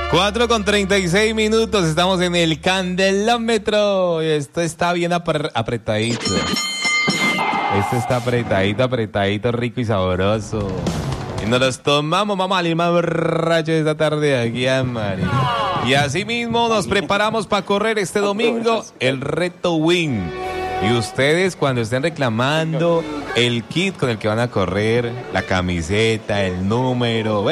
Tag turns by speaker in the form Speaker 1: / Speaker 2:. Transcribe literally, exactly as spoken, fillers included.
Speaker 1: cuatro con treinta y seis minutos, estamos en el candelómetro. Esto está bien apre- apretadito. Esto está apretadito, apretadito, rico y sabroso. Y nos los tomamos, vamos a salir más borrachos esta tarde aquí, Mari. Y así mismo nos preparamos para correr este domingo el reto Win. Y ustedes cuando estén reclamando el kit con el que van a correr, la camiseta, el número...